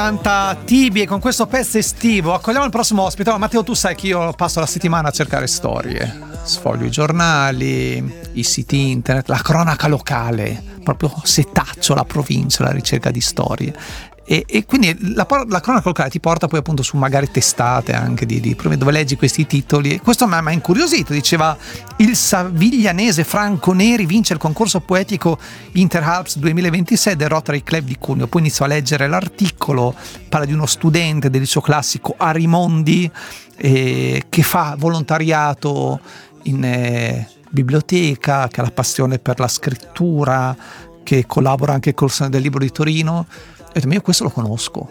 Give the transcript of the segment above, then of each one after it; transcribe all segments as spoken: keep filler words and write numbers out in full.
Tanta tibie con questo pezzo estivo. Accogliamo il prossimo ospite. Oh, Matteo, tu sai che io passo la settimana a cercare storie, sfoglio i giornali, i siti internet, la cronaca locale, proprio setaccio la provincia alla ricerca di storie. E, e quindi la, la cronaca locale ti porta poi appunto su magari testate anche di, di dove leggi questi titoli. Questo mi ha incuriosito. Diceva: il saviglianese Franco Neri vince il concorso poetico Interalps duemilaventisei del Rotary Club di Cuneo. Poi inizio a leggere l'articolo, parla di uno studente del liceo classico Arimondi eh, che fa volontariato in eh, biblioteca, che ha la passione per la scrittura, che collabora anche col Salone del Libro di Torino. Ho detto, ma io questo lo conosco.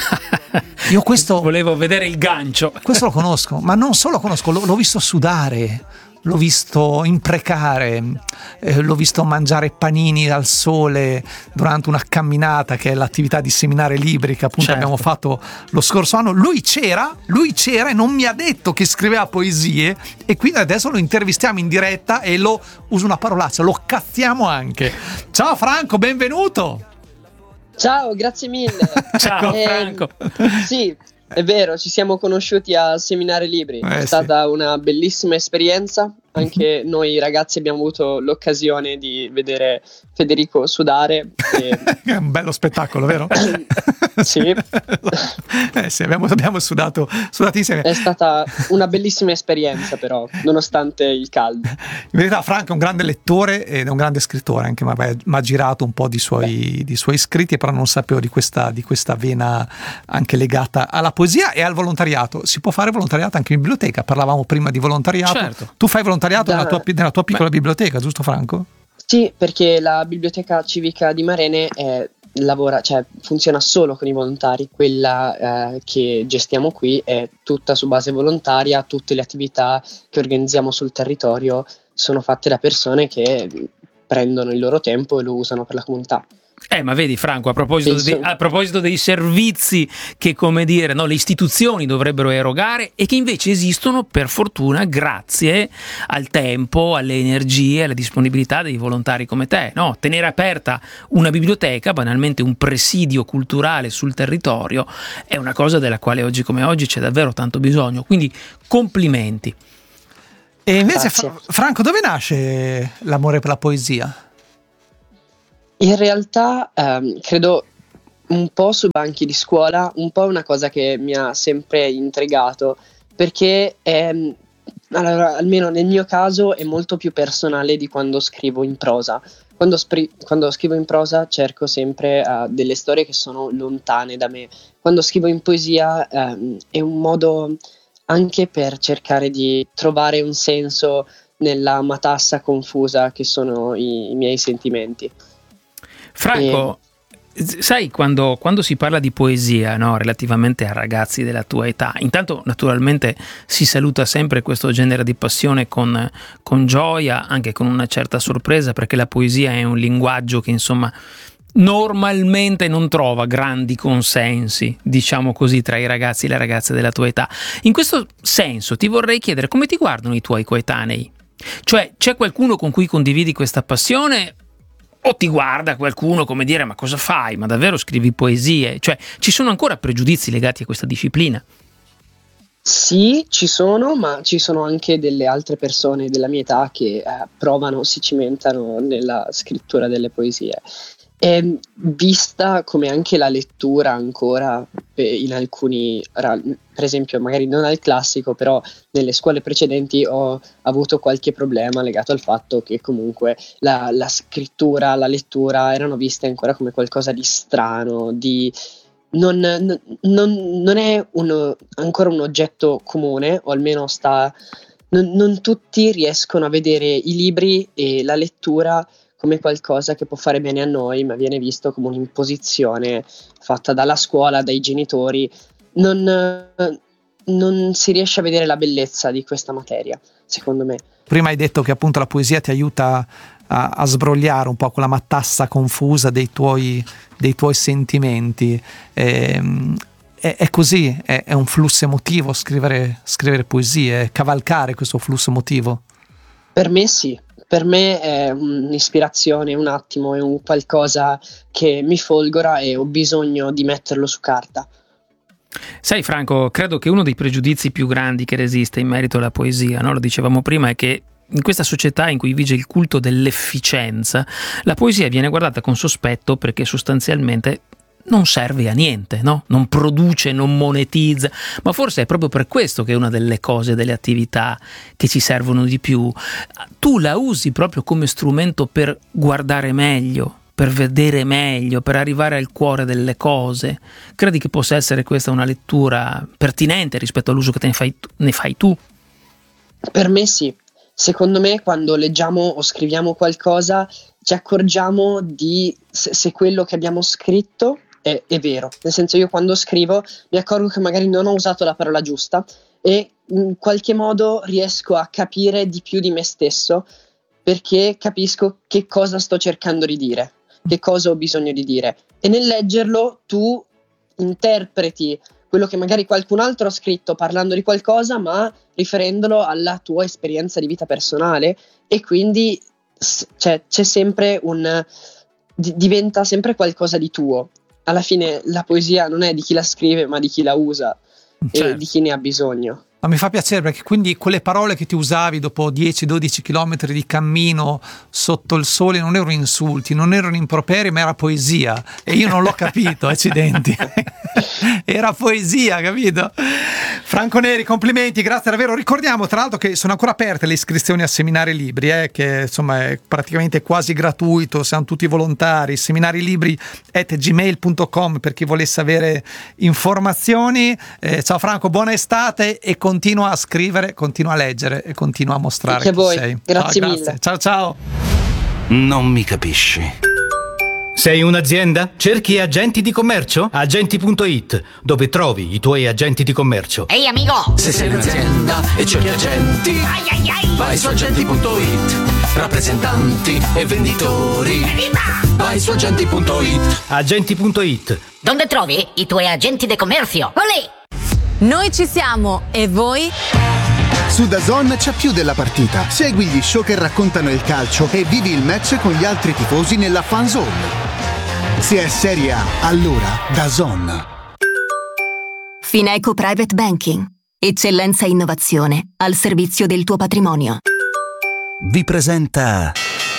Io questo volevo vedere il gancio. Questo lo conosco, ma non solo lo conosco, l'ho, l'ho visto sudare, l'ho visto imprecare, eh, l'ho visto mangiare panini al sole durante una camminata, che è l'attività di seminare libri che appunto certo. abbiamo fatto lo scorso anno. Lui c'era, lui c'era e non mi ha detto che scriveva poesie, e quindi adesso lo intervistiamo in diretta e lo, uso una parolaccia, lo cazziamo anche. Ciao Franco, benvenuto. Ciao, grazie mille. Ciao eh, Franco. Sì, è vero, ci siamo conosciuti a seminare libri, Eh, è sì. stata una bellissima esperienza, anche noi ragazzi abbiamo avuto l'occasione di vedere Federico sudare. E... È un bello spettacolo, vero? Sì. Eh sì, abbiamo, abbiamo sudato, sudato insieme. È stata una bellissima esperienza però, nonostante il caldo. In verità Franco è un grande lettore ed è un grande scrittore anche, ma ha girato un po' di suoi, di suoi scritti, però non sapevo di questa, di questa vena anche legata alla poesia e al volontariato. Si può fare volontariato anche in biblioteca, parlavamo prima di volontariato. Certo. Tu fai volontariato Da- nella tua, nella tua piccola Beh. biblioteca, giusto Franco? Sì, perché la biblioteca civica di Marene è, lavora, cioè funziona solo con i volontari, quella eh, che gestiamo qui è tutta su base volontaria, tutte le attività che organizziamo sul territorio sono fatte da persone che prendono il loro tempo e lo usano per la comunità. Eh, ma vedi Franco, a proposito, Sì, di- a proposito dei servizi che, come dire, no, le istituzioni dovrebbero erogare e che invece esistono per fortuna grazie al tempo, alle energie, alla disponibilità dei volontari come te, no? Tenere aperta una biblioteca, banalmente un presidio culturale sul territorio, è una cosa della quale oggi come oggi c'è davvero tanto bisogno, quindi complimenti. E invece Grazie. Fra- Franco, dove nasce l'amore per la poesia? In realtà ehm, credo un po' sui banchi di scuola, un po' è una cosa che mi ha sempre intrigato, perché ehm, allora, almeno nel mio caso è molto più personale di quando scrivo in prosa. Quando, spri- quando scrivo in prosa cerco sempre uh, delle storie che sono lontane da me. Quando scrivo in poesia ehm, è un modo anche per cercare di trovare un senso nella matassa confusa che sono i, i miei sentimenti. Franco, sai, quando, quando si parla di poesia, no, relativamente a ragazzi della tua età, intanto naturalmente si saluta sempre questo genere di passione con, con gioia, anche con una certa sorpresa, perché la poesia è un linguaggio che insomma normalmente non trova grandi consensi, diciamo così, tra i ragazzi e le ragazze della tua età. In questo senso ti vorrei chiedere come ti guardano i tuoi coetanei? Cioè, c'è qualcuno con cui condividi questa passione? O ti guarda qualcuno come dire, ma cosa fai? Ma davvero scrivi poesie? Cioè, ci sono ancora pregiudizi legati a questa disciplina? Sì, ci sono, ma ci sono anche delle altre persone della mia età che eh, provano, si cimentano nella scrittura delle poesie. E vista come anche la lettura ancora eh, in alcuni, ra- per esempio magari non al classico, però nelle scuole precedenti ho avuto qualche problema legato al fatto che comunque la, la scrittura, la lettura erano viste ancora come qualcosa di strano, di non, non, non- non è un- ancora un oggetto comune, o almeno sta, non, non tutti riescono a vedere i libri e la lettura come qualcosa che può fare bene a noi, ma viene visto come un'imposizione fatta dalla scuola, dai genitori. Non, eh, non si riesce a vedere la bellezza di questa materia, secondo me. Prima hai detto che appunto la poesia ti aiuta a, a sbrogliare un po' quella matassa confusa dei tuoi, dei tuoi sentimenti. Ehm, è, è così, è, è un flusso emotivo scrivere, scrivere poesie, cavalcare questo flusso emotivo. Per me sì, Per me è un'ispirazione, un attimo, è un qualcosa che mi folgora e ho bisogno di metterlo su carta. Sai Franco, credo che uno dei pregiudizi più grandi che resiste in merito alla poesia, no? Lo dicevamo prima, è che in questa società in cui vige il culto dell'efficienza, la poesia viene guardata con sospetto perché sostanzialmente non serve a niente, no? Non produce, non monetizza, ma forse è proprio per questo che è una delle cose, delle attività che ci servono di più. Tu la usi proprio come strumento per guardare meglio, per vedere meglio, per arrivare al cuore delle cose. Credi che possa essere questa una lettura pertinente rispetto all'uso che te ne fai, ne fai tu? Per me sì. Secondo me quando leggiamo o scriviamo qualcosa ci accorgiamo di se, se quello che abbiamo scritto è, è vero. Nel senso, io quando scrivo mi accorgo che magari non ho usato la parola giusta e in qualche modo riesco a capire di più di me stesso, perché capisco che cosa sto cercando di dire, che cosa ho bisogno di dire. E nel leggerlo tu interpreti quello che magari qualcun altro ha scritto parlando di qualcosa, ma riferendolo alla tua esperienza di vita personale, e quindi cioè, c'è sempre un di, diventa sempre qualcosa di tuo. Alla fine la poesia non è di chi la scrive, ma di chi la usa, certo, e di chi ne ha bisogno. Ma mi fa piacere, perché quindi quelle parole che ti usavi dopo dieci dodici chilometri di cammino sotto il sole non erano insulti, non erano improperi, ma era poesia, e io non l'ho capito, accidenti. Era poesia, capito? Franco Neri, complimenti, grazie davvero. Ricordiamo tra l'altro che sono ancora aperte le iscrizioni a Seminari Libri, eh, che insomma è praticamente quasi gratuito, siamo tutti volontari. seminarilibri at gmail punto com per chi volesse avere informazioni. Eh, ciao Franco, buona estate e continua a scrivere, continua a leggere e continua a mostrare anche chi voi. sei. Grazie, ciao, mille. Grazie. Ciao ciao. Non mi capisci. Sei un'azienda? Cerchi agenti di commercio? Agenti punto it, dove trovi i tuoi agenti di commercio. Ehi amico! Se sei un'azienda e cerchi agenti, Ai ai ai! vai su agenti punto it. Rappresentanti e venditori, Evviva! vai su agenti punto it. Agenti punto it. Dove trovi i tuoi agenti di commercio? Olè! Noi ci siamo, e voi? Su DAZN c'è più della partita. Segui gli show che raccontano il calcio e vivi il match con gli altri tifosi nella fan zone. Se è Serie A, allora DAZN. Fineco Private Banking. Eccellenza e innovazione al servizio del tuo patrimonio. Vi presenta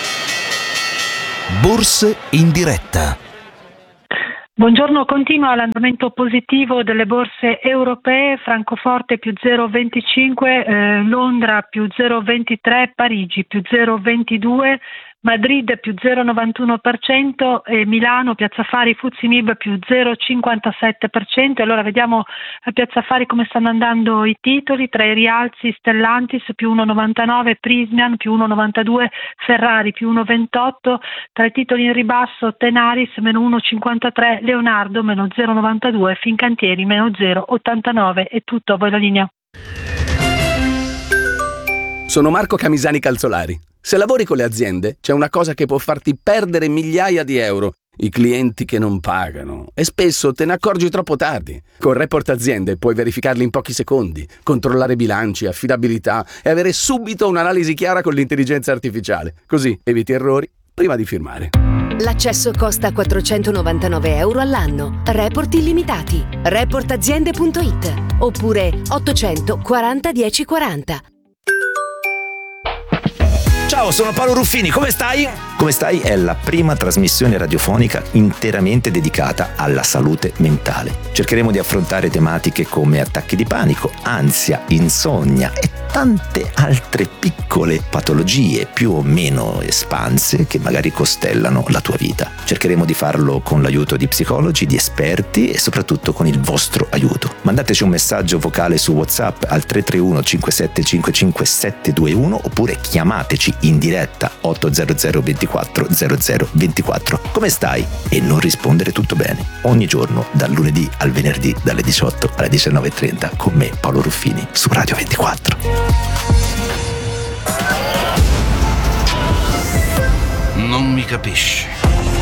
Borse in diretta. Buongiorno, continua l'andamento positivo delle borse europee. Francoforte più zero virgola venticinque, eh, Londra più zero virgola ventitré, Parigi più zero virgola ventidue, Madrid più zero virgola novantuno per cento e Milano, Piazza Affari, Fuzimib più zero virgola cinquantasette per cento. Allora vediamo a Piazza Affari come stanno andando i titoli. Tra i rialzi Stellantis più uno virgola novantanove, Prysmian più uno virgola novantadue, Ferrari più uno virgola ventotto. Tra i titoli in ribasso Tenaris meno uno virgola cinquantatré, Leonardo meno zero virgola novantadue, Fincantieri meno zero virgola ottantanove. È tutto, a voi la linea. Sono Marco Camisani Calzolari. Se lavori con le aziende, c'è una cosa che può farti perdere migliaia di euro: i clienti che non pagano. E spesso te ne accorgi troppo tardi. Con Report Aziende puoi verificarli in pochi secondi, controllare bilanci, affidabilità e avere subito un'analisi chiara con l'intelligenza artificiale. Così eviti errori prima di firmare. L'accesso costa quattrocentonovantanove euro all'anno. Report illimitati. report aziende punto it oppure ottocento quaranta dieci quaranta. Ciao, sono Paolo Ruffini, come stai? Come stai è la prima trasmissione radiofonica interamente dedicata alla salute mentale. Cercheremo di affrontare tematiche come attacchi di panico, ansia, insonnia e tante altre piccole patologie più o meno espanse che magari costellano la tua vita. Cercheremo di farlo con l'aiuto di psicologi, di esperti e soprattutto con il vostro aiuto. Mandateci un messaggio vocale su WhatsApp al tre tre uno cinque sette cinque cinque sette due uno oppure chiamateci in diretta otto zero zero ventiquattro zero zero ventiquattro. Come stai? E non rispondere tutto bene. Ogni giorno dal lunedì al venerdì dalle diciotto alle diciannove e trenta con me Paolo Ruffini su Radio ventiquattro. Non mi capisci.